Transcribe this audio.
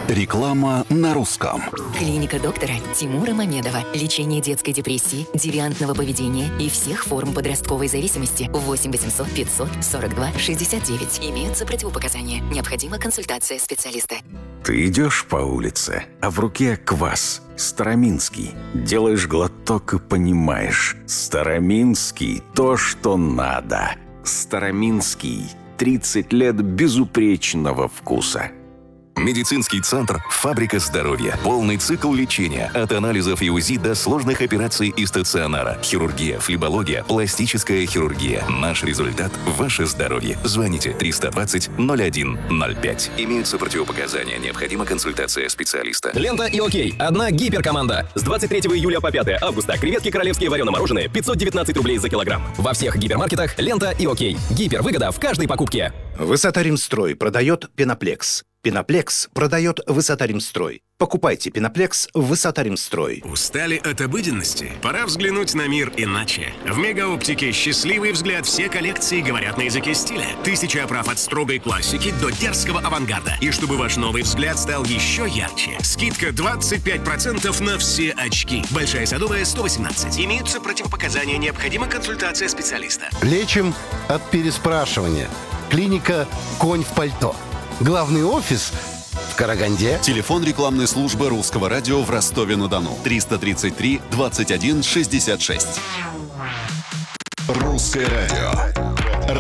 Реклама на русском. Клиника доктора Тимура Мамедова. Лечение детской депрессии, девиантного поведения и всех форм подростковой зависимости. 8 800 542 69. Имеются противопоказания. Необходима консультация специалиста. Ты идешь по улице, а в руке квас. Староминский. Делаешь глоток и понимаешь. Староминский – то, что надо. Староминский. 30 лет безупречного вкуса. Медицинский центр «Фабрика здоровья». Полный цикл лечения. От анализов и УЗИ до сложных операций и стационара. Хирургия, флебология, пластическая хирургия. Наш результат – ваше здоровье. Звоните 320-01-05. Имеются противопоказания. Необходима консультация специалиста. Лента и окей. Одна гиперкоманда. С 23 июля по 5 августа креветки королевские варено-мороженые 519 рублей за килограмм. Во всех гипермаркетах лента и окей. Гипервыгода в каждой покупке. Высота-Римстрой продает Пеноплекс. Пеноплекс продает Высота-Римстрой. Покупайте Пеноплекс в Высота-Римстрой. Устали от обыденности? Пора взглянуть на мир иначе. В Мегаоптике счастливый взгляд. Все коллекции говорят на языке стиля. 1000 оправ от строгой классики до дерзкого авангарда. И чтобы ваш новый взгляд стал еще ярче, скидка 25% на все очки. Большая Садовая, 118. Имеются противопоказания. Необходима консультация специалиста. Лечим от переспрашивания. Клиника «Конь в пальто». Главный офис в Караганде. Телефон рекламной службы Русского радио в Ростове-на-Дону. 333 21 66. Русское радио.